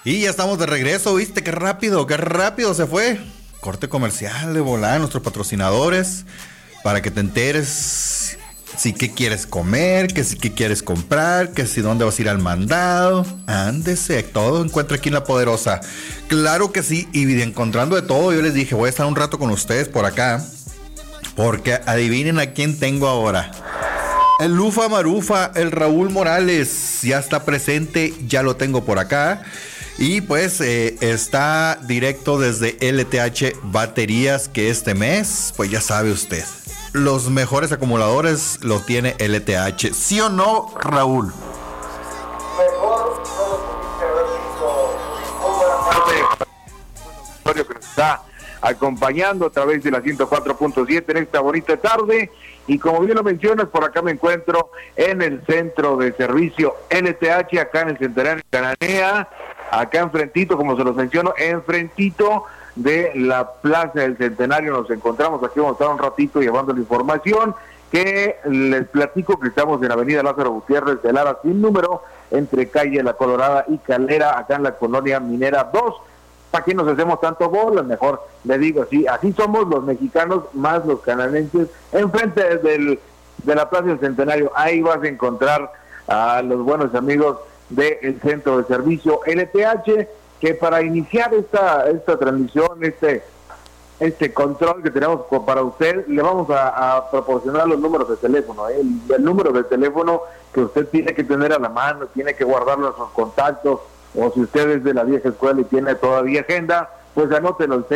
Y ya estamos de regreso, ¿viste? Qué rápido se fue. Corte comercial de volada, nuestros patrocinadores, para que te enteres si qué quieres comer, que si qué quieres comprar, que si dónde vas a ir al mandado. Ándese, todo encuentra aquí en La Poderosa. Claro que sí, y encontrando de todo, yo les dije, voy a estar un rato con ustedes por acá, porque adivinen a quién tengo ahora. El Lufa Marufa, el Raúl Morales, ya está presente, ya lo tengo por acá. Y pues está directo desde LTH Baterías, que este mes, pues ya sabe usted, los mejores acumuladores los tiene LTH. ¿Sí o no, Raúl? Mejor no lo pudiste haber visto. Que nos está acompañando a través de la 104.7 en esta bonita tarde. Y como bien lo mencionas, por acá me encuentro en el centro de servicio LTH, acá en el Centenario de Cananea, acá enfrentito, como se los menciono, enfrentito de la Plaza del Centenario. Nos encontramos aquí, vamos a estar un ratito llevando la información, que les platico que estamos en Avenida Lázaro Gutiérrez de Lara, sin número, entre calle La Colorada y Calera, acá en la colonia Minera 2. ¿Para qué nos hacemos tanto bolas? Mejor le digo así somos los mexicanos más los canadienses, enfrente de la Plaza del Centenario. Ahí vas a encontrar a los buenos amigos del Centro de Servicio LTH, que para iniciar esta transmisión, este control que tenemos para usted, le vamos a proporcionar los números de teléfono, el número de teléfono que usted tiene que tener a la mano, tiene que guardarlo en sus contactos, o si usted es de la vieja escuela y tiene todavía agenda, pues anótelo, el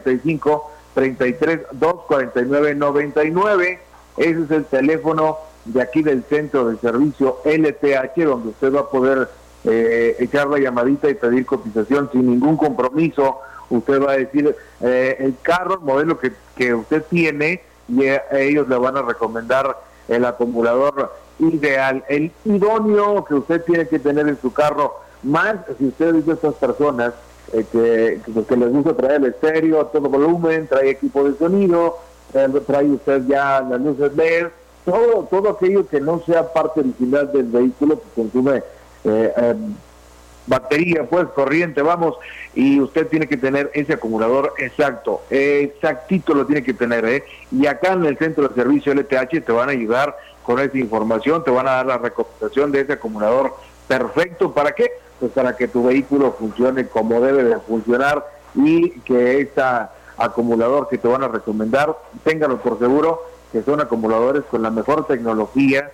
645-33-249-99. Ese es el teléfono de aquí del Centro de Servicio LTH, donde usted va a poder echar la llamadita y pedir cotización sin ningún compromiso. Usted va a decir el carro, el modelo que usted tiene, y ellos le van a recomendar el acumulador ideal, el idóneo que usted tiene que tener en su carro. Más si usted es de estas personas que les gusta traer el estéreo a todo volumen, trae equipo de sonido, trae usted ya las luces LED, todo aquello que no sea parte original del vehículo, que consume batería, pues corriente, vamos, y usted tiene que tener ese acumulador exactito lo tiene que tener, y acá en el Centro de Servicio LTH te van a ayudar con esa información, te van a dar la recomendación de ese acumulador perfecto. ¿Para qué? Pues para que tu vehículo funcione como debe de funcionar, y que este acumulador que te van a recomendar, ténganlo por seguro que son acumuladores con la mejor tecnología,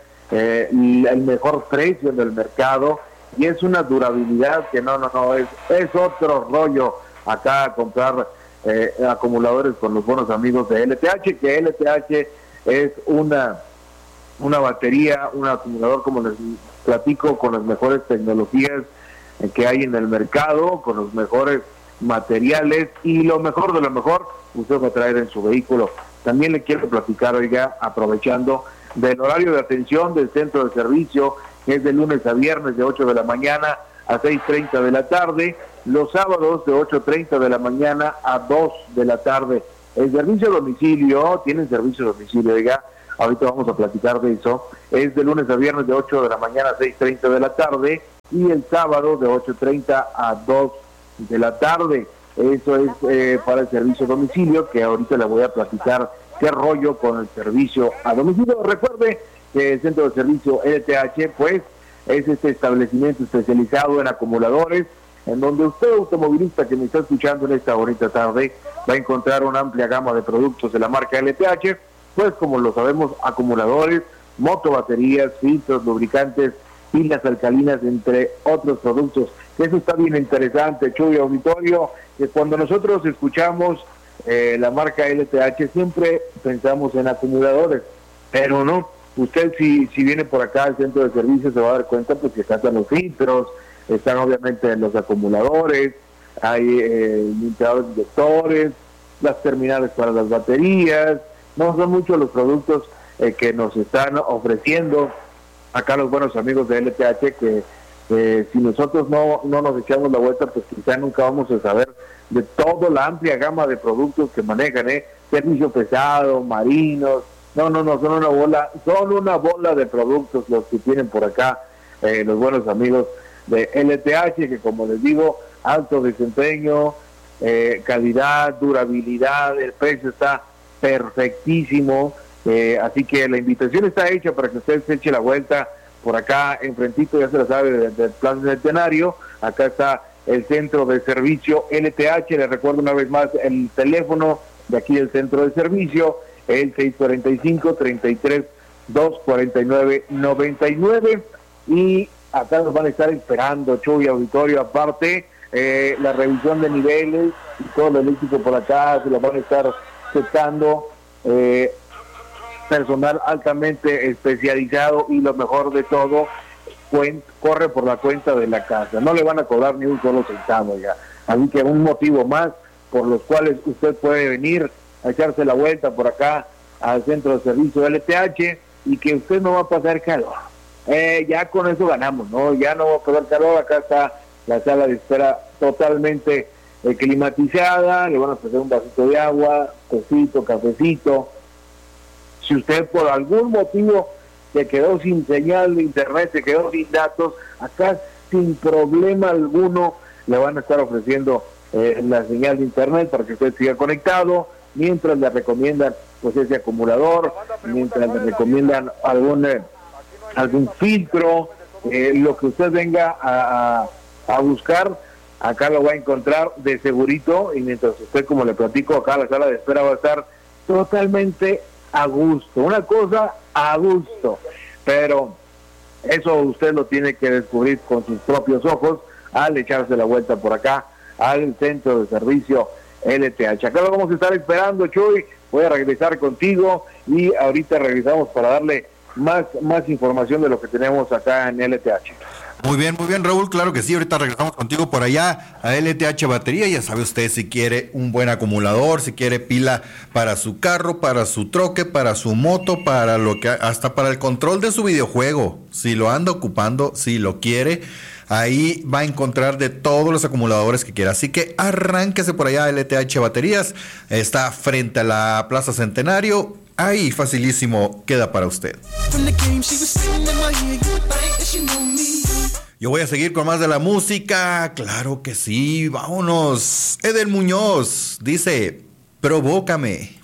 el mejor precio del mercado, y es una durabilidad que no, es otro rollo acá comprar acumuladores con los buenos amigos de LTH, que LTH es una batería, un acumulador, como les platico, con las mejores tecnologías que hay en el mercado, con los mejores materiales, y lo mejor de lo mejor usted va a traer en su vehículo. También le quiero platicar, oiga, aprovechando, del horario de atención del Centro de Servicio, que es de lunes a viernes de 8 de la mañana a 6:30 de la tarde, los sábados de 8:30 de la mañana a 2 de la tarde. El servicio a domicilio, tienen servicio a domicilio, oiga, ahorita vamos a platicar de eso, es de lunes a viernes de 8 de la mañana a 6:30 de la tarde, y el sábado de 8:30 a 2 de la tarde. Eso es para el servicio a domicilio, que ahorita le voy a platicar qué rollo con el servicio a domicilio. Recuerde que el Centro de Servicio LTH, pues, es este establecimiento especializado en acumuladores, en donde usted, automovilista que me está escuchando en esta bonita tarde, va a encontrar una amplia gama de productos de la marca LTH, pues como lo sabemos, acumuladores, motobaterías, filtros, lubricantes, pilas alcalinas, entre otros productos. Eso está bien interesante, Chuy, auditorio, que cuando nosotros escuchamos la marca LTH siempre pensamos en acumuladores, pero no. Usted si viene por acá al Centro de Servicio se va a dar cuenta, pues, que acá están los filtros, están obviamente los acumuladores, hay limpiadores inyectores, las terminales para las baterías. No son muchos los productos que nos están ofreciendo acá los buenos amigos de LTH, que si nosotros no nos echamos la vuelta, pues quizá nunca vamos a saber de toda la amplia gama de productos que manejan, servicio pesado, marinos. No, son una bola de productos los que tienen por acá los buenos amigos de LTH, que como les digo, alto desempeño, calidad, durabilidad, el precio está perfectísimo, así que la invitación está hecha para que usted se eche la vuelta por acá enfrentito, ya se lo sabe, del Plaza Centenario. Acá está el centro de servicio LTH. Le recuerdo una vez más el teléfono de aquí del centro de servicio, el 645-33-249-99, y acá nos van a estar esperando, Chuy, auditorio, aparte la revisión de niveles y todo lo eléctrico por acá se lo van a estar checando, personal altamente especializado, y lo mejor de todo, corre por la cuenta de la casa, no le van a cobrar ni un solo centavo ya, así que un motivo más por los cuales usted puede venir a echarse la vuelta por acá al centro de servicio LTH, y que usted no va a pasar calor, ya con eso ganamos, ¿no? Ya no va a pasar calor. Acá está la sala de espera totalmente climatizada, le van a ofrecer un vasito de agua, tecito, cafecito. Si usted por algún motivo se quedó sin señal de internet, se quedó sin datos, acá sin problema alguno le van a estar ofreciendo la señal de internet para que usted siga conectado, mientras le recomiendan pues ese acumulador, mientras le recomiendan algún filtro, lo que usted venga a buscar, acá lo va a encontrar de segurito. Y mientras usted, como le platico, acá la sala de espera va a estar totalmente a gusto, una cosa a gusto, pero eso usted lo tiene que descubrir con sus propios ojos al echarse la vuelta por acá al centro de servicio LTH. Acá lo vamos a estar esperando, Chuy. Voy a regresar contigo y ahorita regresamos para darle más información de lo que tenemos acá en LTH. Muy bien, Raúl, claro que sí. Ahorita regresamos contigo por allá a LTH Batería. Ya sabe usted, si quiere un buen acumulador, si quiere pila para su carro, para su troque, para su moto, para lo que, hasta para el control de su videojuego, si lo anda ocupando, si lo quiere, ahí va a encontrar de todos los acumuladores que quiera. Así que arránquese por allá a LTH Baterías. Está frente a la Plaza Centenario. Ahí facilísimo queda para usted. Yo voy a seguir con más de la música. Claro que sí, vámonos. Edel Muñoz dice, provócame.